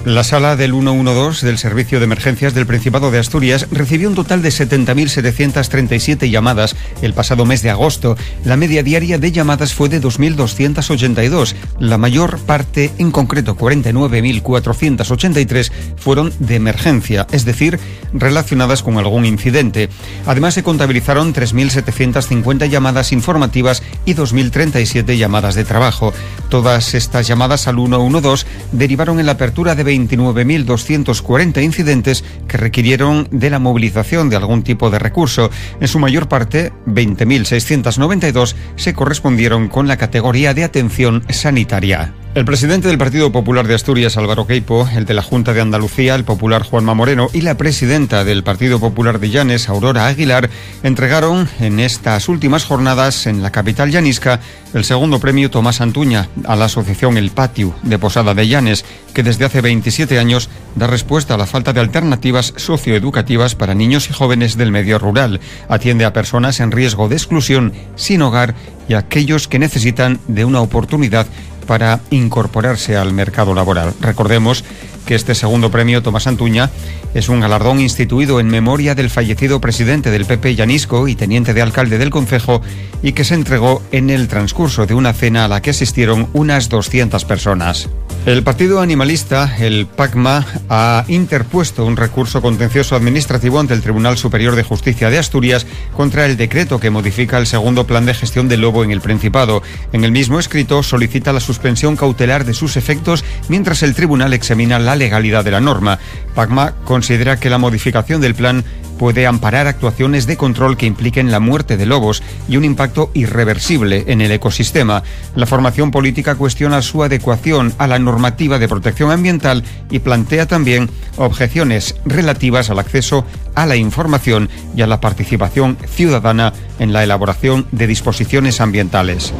La sala del 112 del Servicio de Emergencias del Principado de Asturias recibió un total de 70.737 llamadas el pasado mes de agosto. La media diaria de llamadas fue de 2.282. La mayor parte, en concreto 49.483, fueron de emergencia, es decir, relacionadas con algún incidente. Además, se contabilizaron 3.750 llamadas informativas y 2.037 llamadas de trabajo. Todas estas llamadas al 112 derivaron en la apertura de 29.240 incidentes que requirieron de la movilización de algún tipo de recurso. En su mayor parte, 20.692 se correspondieron con la categoría de atención sanitaria. El presidente del Partido Popular de Asturias, Álvaro Queipo, el de la Junta de Andalucía, el popular Juanma Moreno, y la presidenta del Partido Popular de Llanes, Aurora Aguilar, entregaron en estas últimas jornadas en la capital llanisca el segundo premio Tomás Antuña a la asociación El Patio de Posada de Llanes, que desde hace 27 años da respuesta a la falta de alternativas socioeducativas para niños y jóvenes del medio rural. Atiende a personas en riesgo de exclusión, sin hogar y a aquellos que necesitan de una oportunidad para incorporarse al mercado laboral. Recordemos que este segundo premio Tomás Antuña es un galardón instituido en memoria del fallecido presidente del PP llanisco y teniente de alcalde del concejo, y que se entregó en el transcurso de una cena a la que asistieron unas 200 personas. El partido animalista, el PACMA, ha interpuesto un recurso contencioso administrativo ante el Tribunal Superior de Justicia de Asturias contra el decreto que modifica el segundo plan de gestión del lobo en el Principado. En el mismo escrito solicita la suspensión cautelar de sus efectos mientras el tribunal examina la legalidad de la norma. PACMA considera que la modificación del plan puede amparar actuaciones de control que impliquen la muerte de lobos y un impacto irreversible en el ecosistema. La formación política cuestiona su adecuación a la normativa de protección ambiental y plantea también objeciones relativas al acceso a la información y a la participación ciudadana en la elaboración de disposiciones ambientales.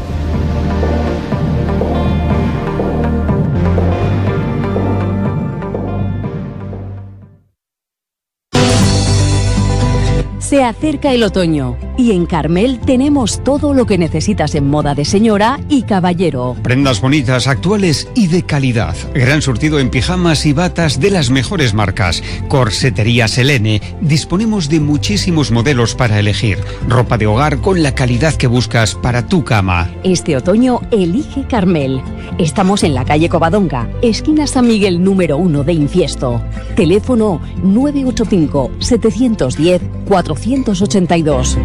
Se acerca el otoño y en Carmel tenemos todo lo que necesitas en moda de señora y caballero. Prendas bonitas, actuales y de calidad. Gran surtido en pijamas y batas de las mejores marcas. Corsetería Selene. Disponemos de muchísimos modelos para elegir. Ropa de hogar con la calidad que buscas para tu cama. Este otoño elige Carmel. Estamos en la calle Covadonga, esquina San Miguel número 1 de Infiesto. Teléfono 985 710 482.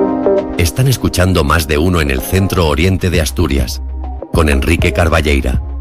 Están escuchando Más de Uno en el Centro Oriente de Asturias, con Enrique Carballeira.